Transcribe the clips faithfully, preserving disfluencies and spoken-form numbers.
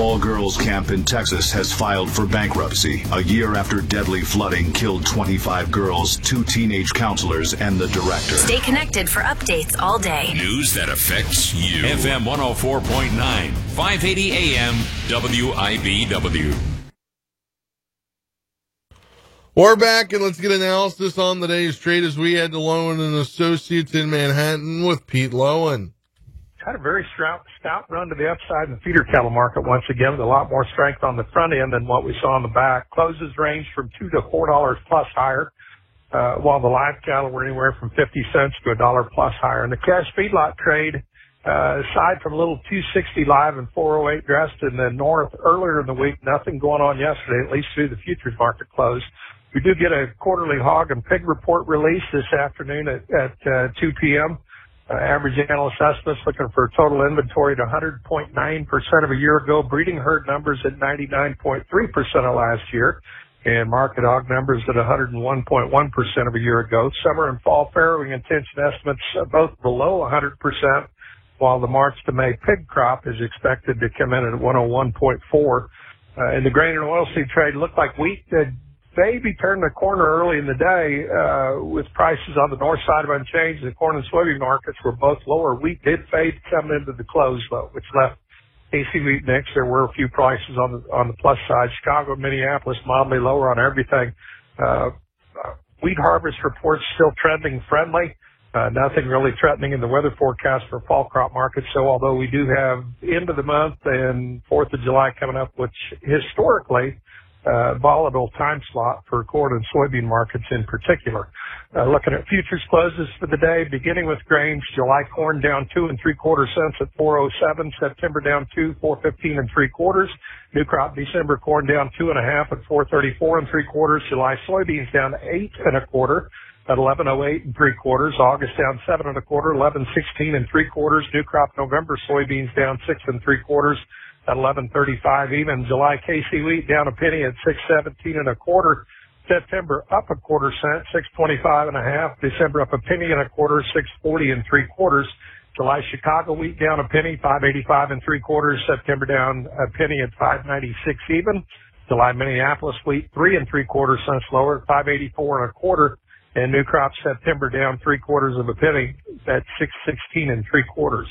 all-girls camp in Texas has filed for bankruptcy a year after deadly flooding killed twenty-five girls, two teenage counselors, and the director. Stay connected for updates all day. News that affects you. F M one oh four point nine, five eighty A M, W I B W. We're back, and let's get analysis on the day's trade as we head to Lowen and Associates in Manhattan with Pete Lowen. Had a very stout, stout run to the upside in the feeder cattle market once again, with a lot more strength on the front end than what we saw on the back. Closes range from two to four dollars plus higher, uh, while the live cattle were anywhere from fifty cents to a dollar plus higher. And the cash feedlot trade, uh, aside from a little two sixty live and four oh eight dressed in the north earlier in the week, nothing going on yesterday, at least through the futures market close. We do get a quarterly hog and pig report release this afternoon at, at uh, two p.m. Uh, average analyst estimates looking for total inventory at one hundred point nine percent of a year ago. Breeding herd numbers at ninety-nine point three percent of last year. And market hog numbers at one hundred one point one percent of a year ago. Summer and fall farrowing intention estimates are both below one hundred percent, while the March to May pig crop is expected to come in at one oh one point four. Uh, in the grain and oilseed trade, looked like wheat did maybe turned the corner early in the day, uh, with prices on the north side of unchanged. The corn and soybean markets were both lower. Wheat did fade coming into the close, though, which left K C wheat mix. There were a few prices on the, on the plus side. Chicago, Minneapolis, mildly lower on everything. Uh, uh wheat harvest reports still trending friendly. Uh, nothing really threatening in the weather forecast for fall crop markets. So although we do have end of the month and fourth of July coming up, which historically, Uh, volatile time slot for corn and soybean markets in particular. Uh, looking at futures closes for the day, beginning with grains, July corn down two and three quarter cents at four oh seven, September down two, four fifteen and three quarters. New crop December corn down two and a half at four thirty-four and three quarters. July soybeans down eight and a quarter at eleven oh eight and three quarters. August down seven and a quarter, eleven sixteen and three quarters. New crop November soybeans down six and three quarters at eleven thirty-five even. July K C wheat down a penny at six seventeen and a quarter. September up a quarter cent, six twenty-five and a half. December up a penny and a quarter, six forty and three quarters. July Chicago wheat down a penny, five eighty-five and three quarters. September down a penny at five ninety-six even. July Minneapolis wheat three and three quarter cents lower, five eighty-four and a quarter. And new crop September down three quarters of a penny at six sixteen and three quarters.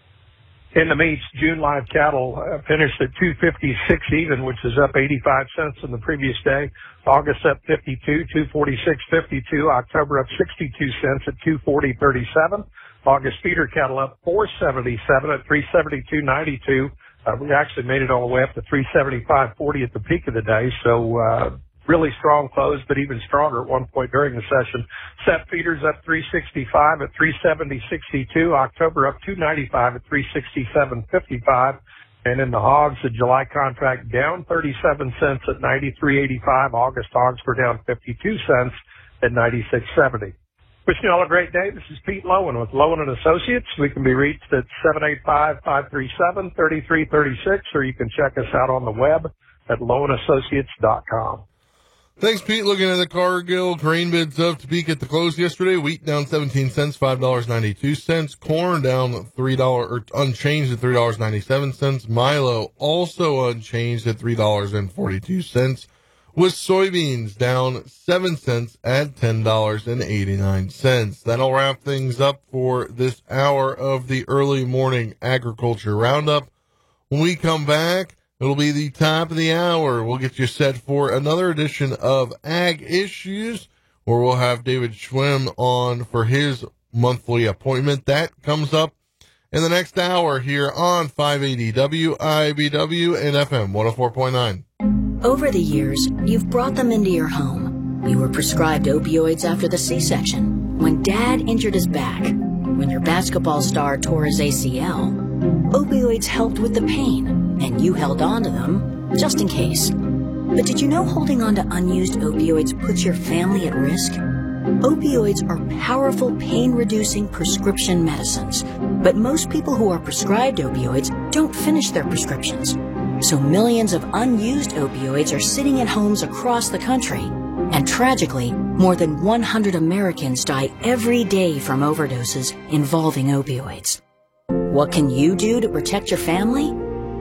In the meats, June live cattle uh, finished at two fifty-six even, which is up eighty-five cents from the previous day. August up fifty-two, two forty-six fifty-two. October up sixty-two cents at two forty thirty-seven. August feeder cattle up four seventy-seven at three seventy-two ninety-two. Uh, we actually made it all the way up to three seventy-five forty at the peak of the day. So, uh, really strong close, but even stronger at one point during the session. Set feeders up three sixty-five at three seventy sixty-two. October up two ninety-five at three sixty-seven fifty-five. And in the hogs, the July contract down thirty-seven cents at ninety-three eighty-five. August hogs were down fifty-two cents at ninety-six seventy. Wishing you all a great day. This is Pete Lowen with Lowen and Associates. We can be reached at seven eight five, five three seven, three three three six, or you can check us out on the web at lowen associates dot com. Thanks, Pete. Looking at the Cargill grain bids up to peak at the close yesterday. Wheat down seventeen cents, five dollars and ninety-two cents. Corn down three dollars, or unchanged at three dollars and ninety-seven cents. Milo also unchanged at three dollars and forty-two cents. With soybeans down seven cents at ten dollars and eighty-nine cents. That'll wrap things up for this hour of the early morning agriculture roundup. When we come back, it'll be the top of the hour. We'll get you set for another edition of Ag Issues, where we'll have David Schwim on for his monthly appointment. That comes up in the next hour here on five eighty W I B W and F M one oh four point nine. Over the years, you've brought them into your home. You were prescribed opioids after the C-section, when Dad injured his back, when your basketball star tore his A C L. Opioids helped with the pain, and you held on to them just in case. But did you know holding on to unused opioids puts your family at risk? Opioids are powerful pain-reducing prescription medicines, but most people who are prescribed opioids don't finish their prescriptions. So millions of unused opioids are sitting in homes across the country. And tragically, more than one hundred Americans die every day from overdoses involving opioids. What can you do to protect your family?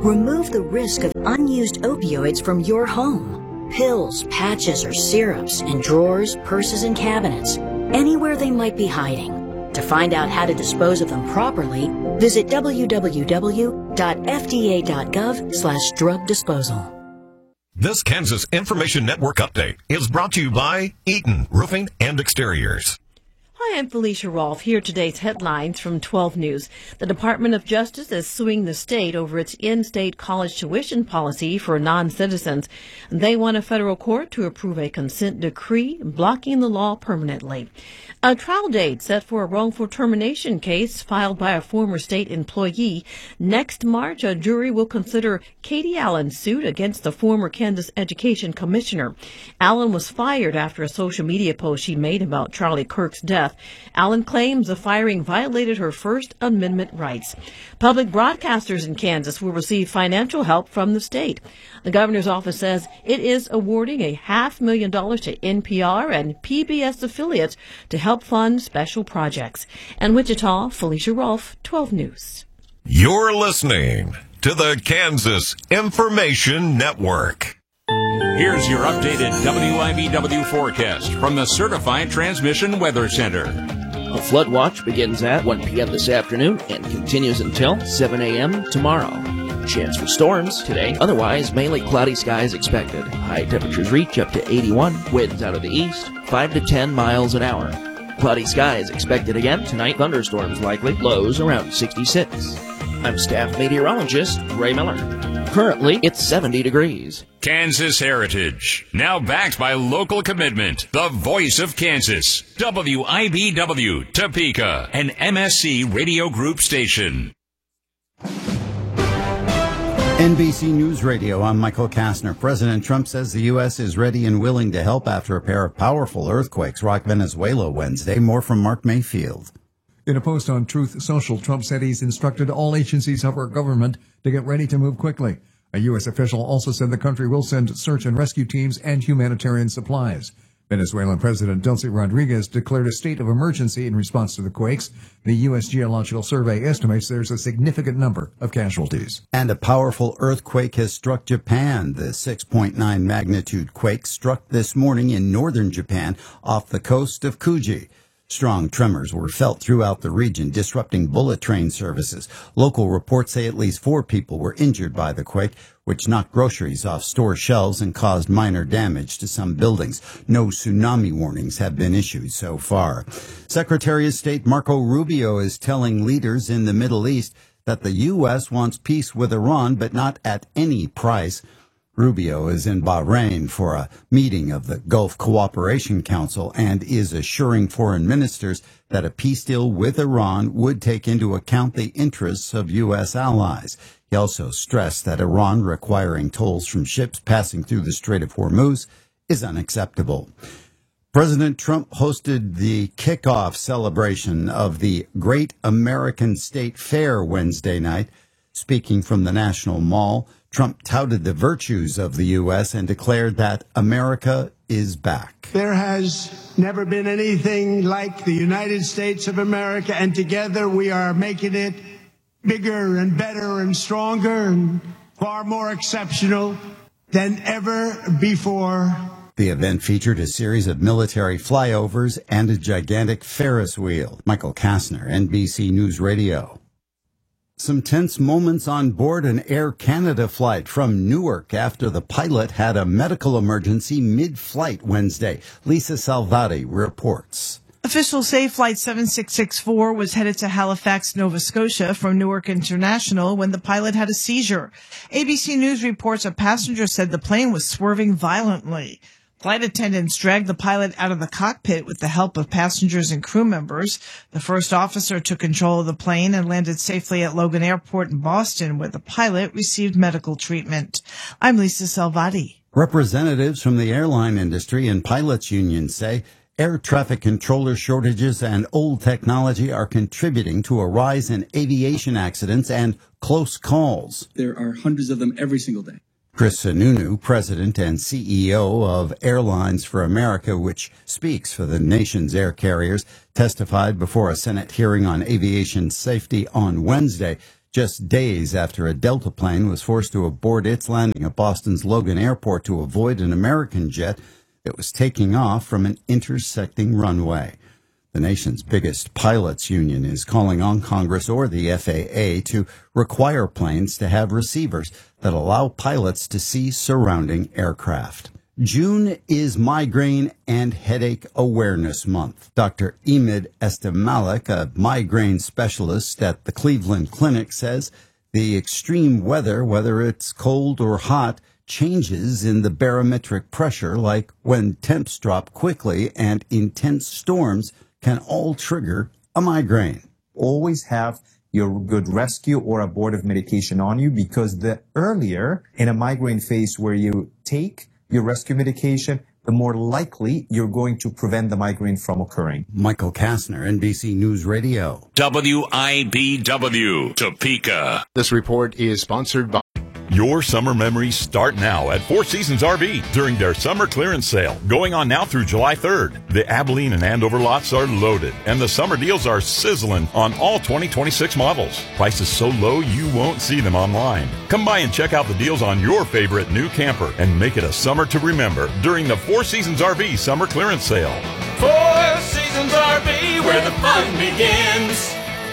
Remove the risk of unused opioids from your home. Pills, patches, or syrups in drawers, purses, and cabinets, anywhere they might be hiding. To find out how to dispose of them properly, visit w w w dot f d a dot gov slash drug disposal. This Kansas Information Network update is brought to you by Eaton Roofing and Exteriors. Hi, I'm Felicia Rolfe. Here are today's headlines from twelve News. The Department of Justice is suing the state over its in-state college tuition policy for non-citizens. They want a federal court to approve a consent decree blocking the law permanently. A trial date set for a wrongful termination case filed by a former state employee. Next March, a jury will consider Katie Allen's suit against the former Kansas Education Commissioner. Allen was fired after a social media post she made about Charlie Kirk's death. Allen claims the firing violated her First Amendment rights. Public broadcasters in Kansas will receive financial help from the state. The governor's office says it is awarding a half million dollars to N P R and P B S affiliates to help fund special projects. And Wichita, Felicia Rolfe, twelve News. You're listening to the Kansas Information Network. Here's your updated W I B W forecast from the Certified Transmission Weather Center. A flood watch begins at one p.m. this afternoon and continues until seven a.m. tomorrow. Chance for storms today, otherwise mainly cloudy skies expected. High temperatures reach up to eighty-one, winds out of the east, five to ten miles an hour. Cloudy skies expected again tonight, thunderstorms likely, lows around sixty-six. I'm staff meteorologist Ray Miller. Currently, it's seventy degrees. Kansas Heritage, now backed by local commitment. The voice of Kansas, W I B W, Topeka, an M S C Radio Group station. N B C News Radio, I'm Michael Kastner. President Trump says the U S is ready and willing to help after a pair of powerful earthquakes rocked Venezuela Wednesday. More from Mark Mayfield. In a post on Truth Social, Trump said he's instructed all agencies of our government to get ready to move quickly. A U S official also said the country will send search and rescue teams and humanitarian supplies. Venezuelan President Delcy Rodriguez declared a state of emergency in response to the quakes. The U S Geological Survey estimates there's a significant number of casualties. And a powerful earthquake has struck Japan. The six point nine magnitude quake struck this morning in northern Japan off the coast of Kuji. Strong tremors were felt throughout the region, disrupting bullet train services. Local reports say at least four people were injured by the quake, which knocked groceries off store shelves and caused minor damage to some buildings. No tsunami warnings have been issued so far. Secretary of State Marco Rubio is telling leaders in the Middle East that the U S wants peace with Iran, but not at any price. Rubio is in Bahrain for a meeting of the Gulf Cooperation Council and is assuring foreign ministers that a peace deal with Iran would take into account the interests of U S allies. He also stressed that Iran requiring tolls from ships passing through the Strait of Hormuz is unacceptable. President Trump hosted the kickoff celebration of the Great American State Fair Wednesday night. Speaking from the National Mall, Trump touted the virtues of the U S and declared that America is back. There has never been anything like the United States of America, and together we are making it bigger and better and stronger and far more exceptional than ever before. The event featured a series of military flyovers and a gigantic Ferris wheel. Michael Kastner, N B C News Radio. Some tense moments on board an Air Canada flight from Newark after the pilot had a medical emergency mid-flight Wednesday. Lisa Salvati reports. Officials say Flight seven six six four was headed to Halifax, Nova Scotia from Newark International when the pilot had a seizure. A B C News reports a passenger said the plane was swerving violently. Flight attendants dragged the pilot out of the cockpit with the help of passengers and crew members. The first officer took control of the plane and landed safely at Logan Airport in Boston, where the pilot received medical treatment. I'm Lisa Salvati. Representatives from the airline industry and pilots' unions say air traffic controller shortages and old technology are contributing to a rise in aviation accidents and close calls. There are hundreds of them every single day. Chris Sununu, president and C E O of Airlines for America, which speaks for the nation's air carriers, testified before a Senate hearing on aviation safety on Wednesday. just days after a Delta plane was forced to abort its landing at Boston's Logan Airport to avoid an American jet that was taking off from an intersecting runway. The nation's biggest pilots union is calling on Congress or the F A A to require planes to have receivers that allow pilots to see surrounding aircraft. June is Migraine and Headache Awareness Month. Doctor Emid Estemalik, a migraine specialist at the Cleveland Clinic, says the extreme weather, whether it's cold or hot, changes in the barometric pressure, like when temps drop quickly and intense storms can all trigger a migraine. Always have your good rescue or abortive medication on you, because the earlier in a migraine phase where you take your rescue medication, the more likely you're going to prevent the migraine from occurring. Michael Kastner, N B C News Radio. W I B W, Topeka. This report is sponsored by... Your summer memories start now at Four Seasons R V during their summer clearance sale, going on now through July third. The Abilene and Andover lots are loaded, and the summer deals are sizzling on all twenty twenty-six models. Prices so low you won't see them online. Come by and check out the deals on your favorite new camper and make it a summer to remember during the Four Seasons R V summer clearance sale. Four Seasons R V, where the fun begins.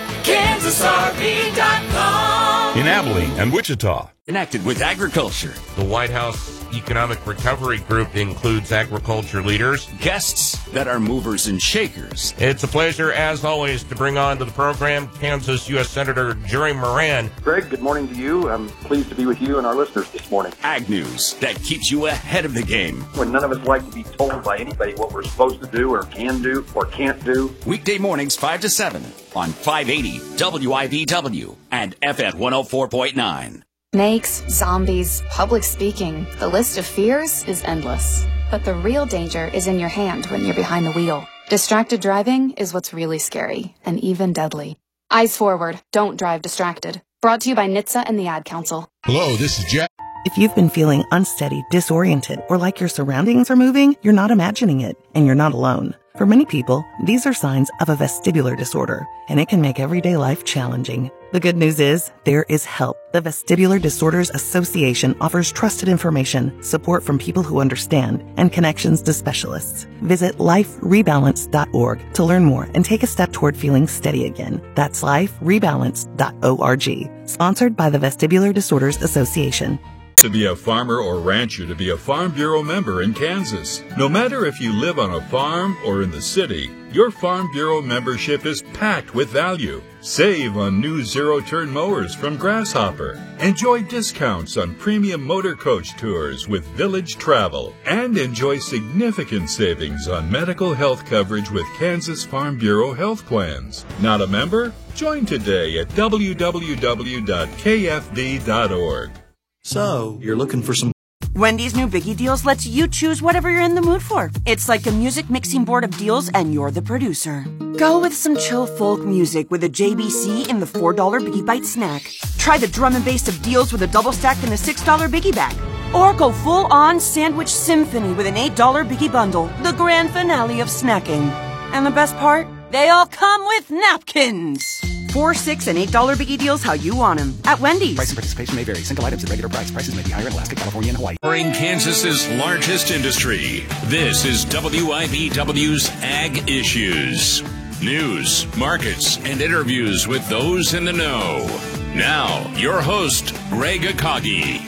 Kansas R V dot com. In Abilene and Wichita. Connected with agriculture. The White House Economic Recovery Group includes agriculture leaders, guests that are movers and shakers. It's a pleasure, as always, to bring on to the program Kansas U S Senator Jerry Moran. Greg, good morning to you. I'm pleased to be with you and our listeners this morning. Ag news that keeps you ahead of the game. When none of us like to be told by anybody what we're supposed to do or can do or can't do. Weekday mornings five to seven on five eighty W I B W and F M one oh four point nine. Snakes, zombies, public speaking. The list of fears is endless. But the real danger is in your hand when you're behind the wheel. Distracted driving is what's really scary and even deadly. Eyes forward. Don't drive distracted. Brought to you by N H T S A and the Ad Council. Hello, this is Jack. If you've been feeling unsteady, disoriented, or like your surroundings are moving, you're not imagining it, and you're not alone. For many people, these are signs of a vestibular disorder, and it can make everyday life challenging. The good news is, there is help. The Vestibular Disorders Association offers trusted information, support from people who understand, and connections to specialists. Visit life rebalance dot org to learn more and take a step toward feeling steady again. That's life rebalance dot org. Sponsored by the Vestibular Disorders Association. To be a farmer or rancher to be a Farm Bureau member in Kansas. No matter if you live on a farm or in the city, your Farm Bureau membership is packed with value. Save on new zero-turn mowers from Grasshopper. Enjoy discounts on premium motor coach tours with Village Travel. And enjoy significant savings on medical health coverage with Kansas Farm Bureau health plans. Not a member? Join today at w w w dot k f d dot org. So, you're looking for some... Wendy's new Biggie Deals lets you choose whatever you're in the mood for. It's like a music mixing board of deals, and you're the producer. Go with some chill folk music with a J B C in the four dollar Biggie Bite snack. Try the drum and bass of deals with a double stack in the six dollar Biggie Bag. Or go full-on sandwich symphony with an eight dollar Biggie Bundle, the grand finale of snacking. And the best part? They all come with napkins. Four, six, and eight dollar Biggie Deals how you want them at Wendy's. Price and participation may vary. Single items at regular price. Prices may be higher in Alaska, California, and Hawaii. Covering Kansas's largest industry. This is W I B W's Ag Issues. News, markets, and interviews with those in the know. Now, your host, Greg Akagi.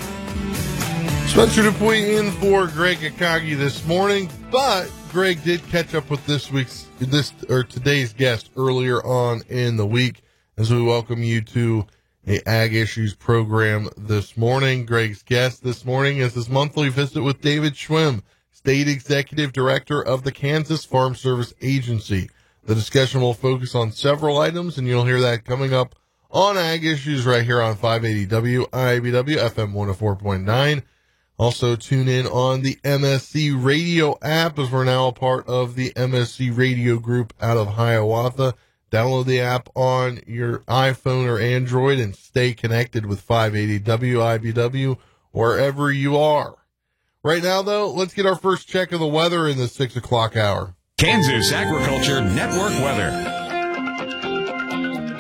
Spencer Dupuy in for Greg Akagi this morning, but Greg did catch up with this week's this or today's guest earlier on in the week. As we welcome you to a Ag Issues program this morning. Greg's guest this morning is his monthly visit with David Schwim, State Executive Director of the Kansas Farm Service Agency. The discussion will focus on several items, and you'll hear that coming up on Ag Issues right here on five eighty W I B W F M one oh four point nine. Also tune in on the M S C Radio app, as we're now a part of the M S C Radio Group out of Hiawatha. Download the app on your iPhone or Android and stay connected with five eighty W I B W wherever you are. Right now, though, let's get our first check of the weather in the six o'clock hour. Kansas Agriculture Network weather.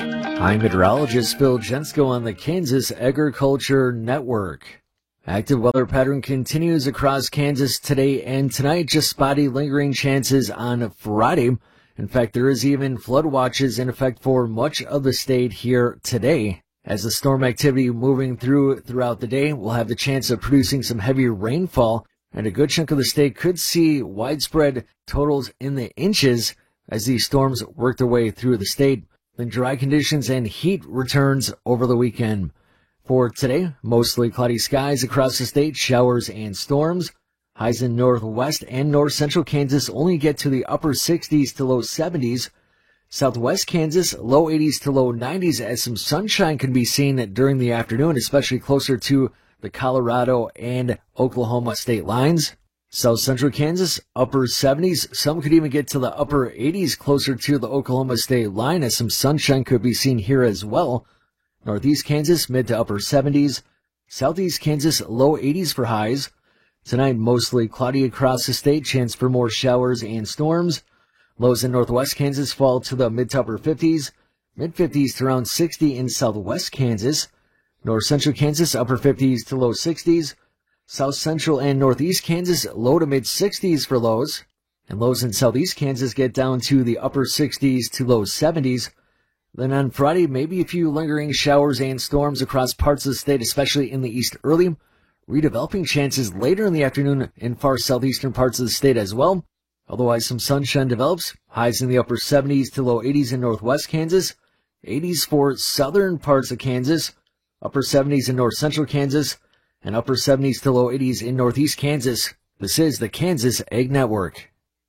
I'm meteorologist Phil Jensko on the Kansas Agriculture Network. Active weather pattern continues across Kansas today and tonight, just spotty lingering chances on Friday. In fact, there is even flood watches in effect for much of the state here today. As the storm activity moving through throughout the day will have the chance of producing some heavy rainfall, and a good chunk of the state could see widespread totals in the inches as these storms work their way through the state. Then dry conditions and heat returns over the weekend. For today, mostly cloudy skies across the state, showers and storms. Highs in northwest and north central Kansas only get to the upper sixties to low seventies. Southwest Kansas, low eighties to low nineties as some sunshine can be seen during the afternoon, especially closer to the Colorado and Oklahoma state lines. South central Kansas, upper seventies. Some could even get to the upper eighties closer to the Oklahoma state line as some sunshine could be seen here as well. Northeast Kansas, mid to upper seventies. Southeast Kansas, low eighties for highs. Tonight, mostly cloudy across the state, chance for more showers and storms. Lows in northwest Kansas fall to the mid to upper fifties, mid fifties to around sixty in southwest Kansas. North central Kansas, upper fifties to low sixties. South central and northeast Kansas, low to mid sixties for lows. And lows in southeast Kansas get down to the upper sixties to low seventies. Then on Friday, maybe a few lingering showers and storms across parts of the state, especially in the east early. Redeveloping chances later in the afternoon in far southeastern parts of the state as well. Otherwise, some sunshine develops. Highs in the upper seventies to low eighties in northwest Kansas. eighties for southern parts of Kansas. Upper seventies in north central Kansas. And upper seventies to low eighties in northeast Kansas. This is the Kansas Ag Network.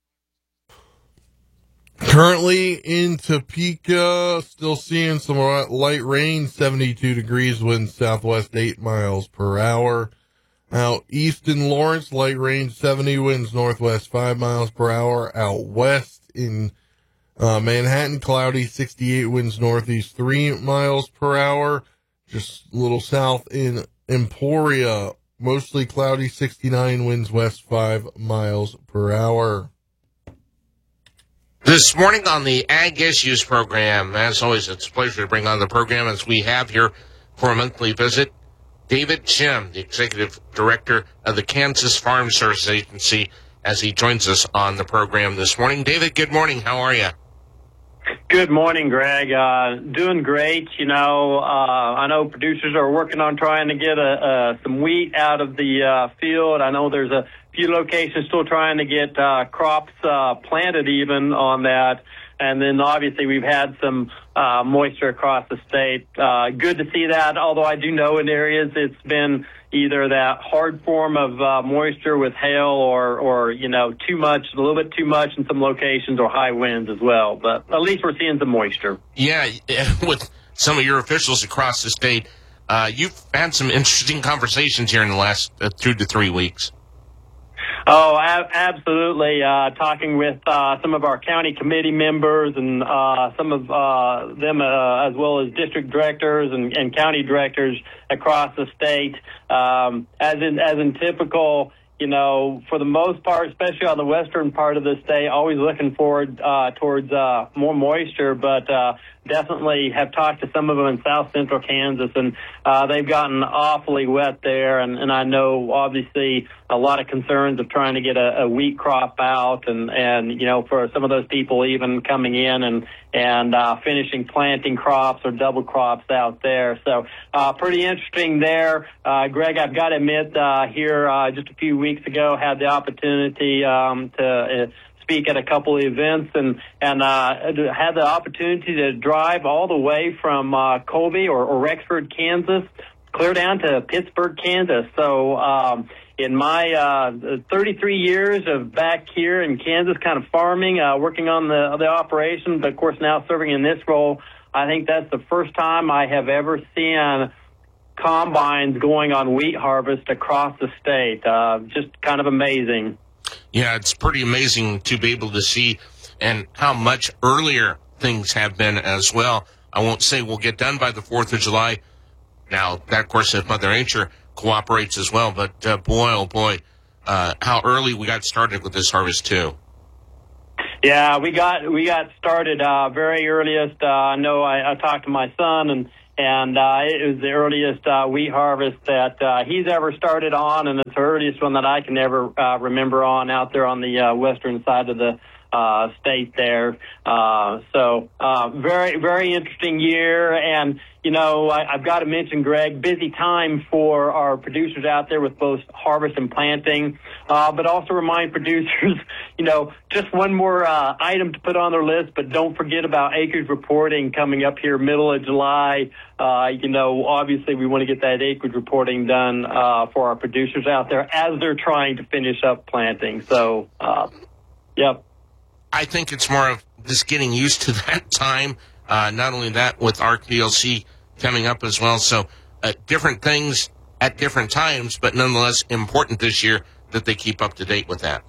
Currently in Topeka, still seeing some light rain, seventy-two degrees, wind southwest eight miles per hour. Out east in Lawrence, light rain, seventy, winds northwest five miles per hour. Out west in uh, Manhattan, cloudy, sixty-eight, winds northeast three miles per hour. Just a little south in Emporia, mostly cloudy, sixty-nine, winds west five miles per hour. This morning on the Ag Issues program, as always, it's a pleasure to bring on the program as we have here for a monthly visit, David Chim, the Executive Director of the Kansas Farm Service Agency, as he joins us on the program this morning. David, good morning. How are you? Good morning, Greg. Uh, doing great. You know, uh, I know producers are working on trying to get a, uh, some wheat out of the uh, field. I know there's a few locations still trying to get uh, crops uh, planted even on that. And then obviously we've had some uh, moisture across the state. Uh, good to see that, although I do know in areas it's been either that hard form of uh, moisture with hail or, or, you know, too much, a little bit too much in some locations, or high winds as well. But at least we're seeing some moisture. Yeah, with some of your officials across the state, uh, you've had some interesting conversations here in the last uh, two to three weeks. Oh, ab- absolutely. Uh, talking with uh, some of our county committee members and uh, some of uh, them, uh, as well as district directors and, and county directors across the state. Um, as in, as in typical, you know, for the most part, especially on the western part of the state, always looking forward uh, towards uh, more moisture, but uh, definitely have talked to some of them in south central Kansas, and uh, they've gotten awfully wet there. And, and I know, obviously, a lot of concerns of trying to get a, a wheat crop out, and, and, you know, for some of those people even coming in and, and uh, finishing planting crops or double crops out there. So uh, pretty interesting there. Uh, Greg, I've got to admit, uh, here uh, just a few weeks ago, had the opportunity um, to uh, speak at a couple of events, and and uh, had the opportunity to drive all the way from uh, Colby or, or Rexford, Kansas, clear down to Pittsburgh, Kansas. So um, in my uh, thirty-three years of back here in Kansas, kind of farming, uh, working on the the operation, but of course now serving in this role, I think that's the first time I have ever seen combines going on wheat harvest across the state. Uh, just kind of amazing. Yeah, it's pretty amazing to be able to see and how much earlier things have been as well. I won't say we'll get done by the fourth of July. Now, that, of course, if Mother Nature cooperates as well. But, uh, boy, oh, boy, uh, how early we got started with this harvest, too. Yeah, we got we got started uh, very earliest. Uh, I know I, I talked to my son, and and uh, it was the earliest uh, wheat harvest that uh, he's ever started on, and it's the earliest one that I can ever uh, remember on out there on the uh, western side of the uh, state there. Uh, so uh, very very interesting year, and you know I, I've got to mention, Greg, busy time for our producers out there with both harvest and planting, uh, but also remind producers, you know, just one more uh, item to put on their list, but don't forget about acreage reporting coming up here middle of July. Uh, you know, obviously we want to get that acreage reporting done uh, for our producers out there as they're trying to finish up planting. So, uh, yep. I think it's more of just getting used to that time. Uh, not only that, with A R C P L C coming up as well. So uh, different things at different times, but nonetheless important this year that they keep up to date with that.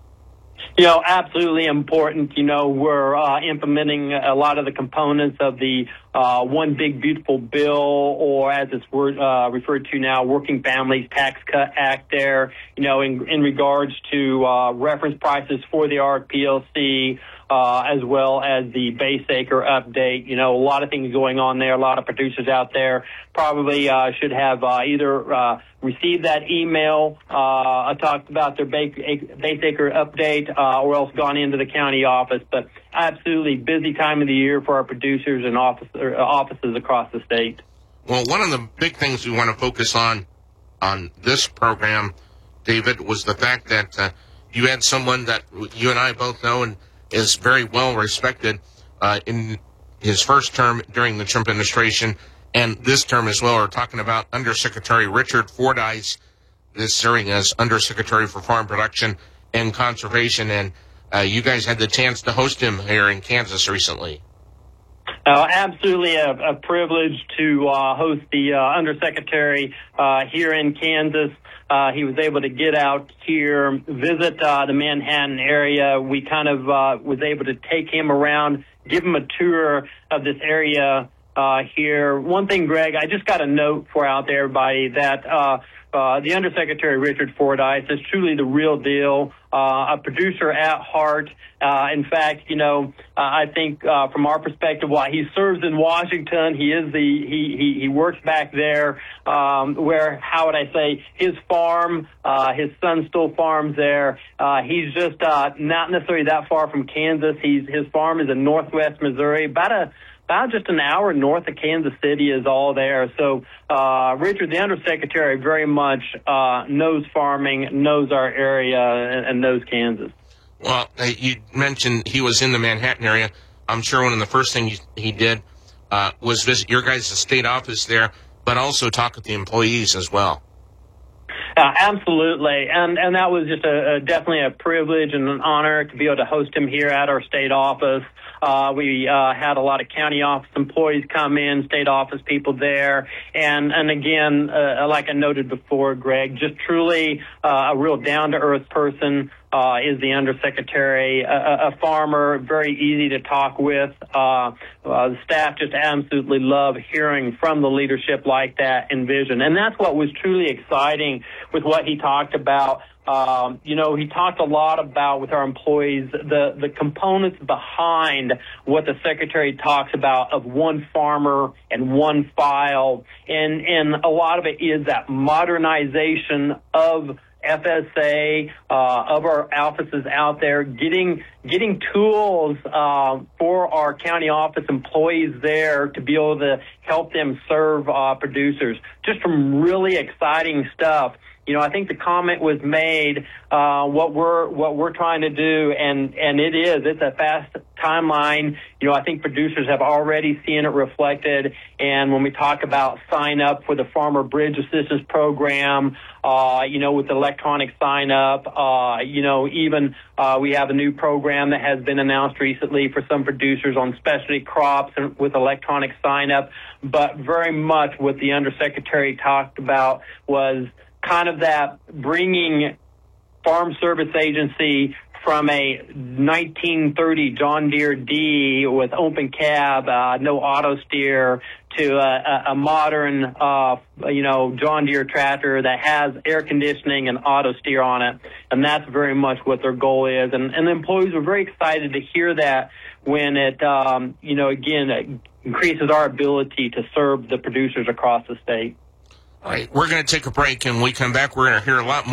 You know, absolutely important. You know, we're uh, implementing a lot of the components of the uh, One Big Beautiful Bill, or as it's word, uh, referred to now, Working Families Tax Cut Act there, you know, in, in regards to uh, reference prices for the A R C P L C, uh, as well as the base acre update. You know, a lot of things going on there. A lot of producers out there probably uh, should have uh, either uh, received that email, uh, I talked about their base acre update, uh, or else gone into the county office. But absolutely busy time of the year for our producers and office, or offices across the state. Well, one of the big things we want to focus on on this program, David, was the fact that uh, you had someone that you and I both know and is very well respected uh, in his first term during the Trump administration, and this term as well. We're talking about Undersecretary Richard Fordyce, this serving as Undersecretary for Farm Production and Conservation, and uh, you guys had the chance to host him here in Kansas recently. Uh, absolutely a, a privilege to uh, host the uh, Undersecretary uh, here in Kansas. Uh, he was able to get out here, visit uh, the Manhattan area. We kind of uh, was able to take him around, give him a tour of this area uh, here. One thing, Greg, I just got a note for out there, everybody, that uh, uh, the Undersecretary Richard Fordyce is truly the real deal, uh, a producer at heart. Uh, in fact, you know, uh, I think uh, from our perspective, while he serves in Washington, he is the he he, he works back there, um, where, how would I say, his farm, uh, his son still farms there. Uh, he's just uh, not necessarily that far from Kansas. He's his farm is in Northwest Missouri, about a About just an hour north of Kansas City is all there. So uh, Richard, the Undersecretary, very much uh, knows farming, knows our area, and, and knows Kansas. Well, uh, you mentioned he was in the Manhattan area. I'm sure one of the first things he did uh, was visit your guys' state office there, but also talk with the employees as well. Uh, absolutely, and and that was just a, a definitely a privilege and an honor to be able to host him here at our state office. Uh, we uh, had a lot of county office employees come in, state office people there, and and again, uh, like I noted before, Greg, just truly uh, a real down-to-earth person. Uh, is the Undersecretary, a, a farmer, very easy to talk with. Uh, uh, the staff just absolutely love hearing from the leadership like that and vision. And that's what was truly exciting with what he talked about. Um, you know, he talked a lot about with our employees the, the components behind what the Secretary talks about of one farmer and one file. And, and a lot of it is that modernization of F S A, uh, of our offices out there, getting getting tools uh, for our county office employees there to be able to help them serve uh, producers. Just some really exciting stuff. You know, I think the comment was made, uh, what we're, what we're trying to do, and, and it is, it's a fast timeline. You know, I think producers have already seen it reflected. And when we talk about sign up for the Farmer Bridge Assistance Program, uh, you know, with electronic sign up, uh, you know, even, uh, we have a new program that has been announced recently for some producers on specialty crops and with electronic sign up. But very much what the Undersecretary talked about was kind of that bringing Farm Service Agency from a nineteen thirty John Deere D with open cab, uh, no auto steer, to a, a modern, uh, you know, John Deere tractor that has air conditioning and auto steer on it. And that's very much what their goal is. And, and the employees were very excited to hear that when it, um, you know, again, it increases our ability to serve the producers across the state. All right, we're going to take a break, and when we come back, we're going to hear a lot more.